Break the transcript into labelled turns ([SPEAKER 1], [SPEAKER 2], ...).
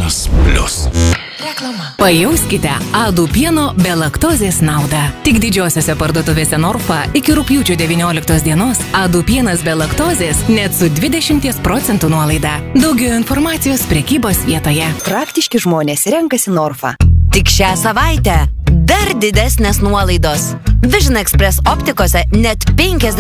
[SPEAKER 1] Pienas Plus.
[SPEAKER 2] Reklama. Pajauskite Adų pieno be laktozės naudą. Tik didžiosiose parduotuvėse Norfa iki rugpjūčio 19 dienos Adų pienas be laktozės net su 20% nuolaida. Daugiau informacijos prekybos vietoje.
[SPEAKER 3] Praktiški žmonės renkasi Norfa.
[SPEAKER 4] Tik šią savaitę dar didesnės nuolaidos. Vision Express optikose net 50